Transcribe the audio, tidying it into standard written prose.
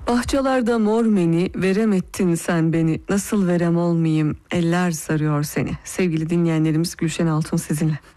Bahçelerde mor meni, verem ettin sen beni. Nasıl verem olmayayım, eller sarıyor seni. Sevgili dinleyenlerimiz, Gülşen Altun sizinle.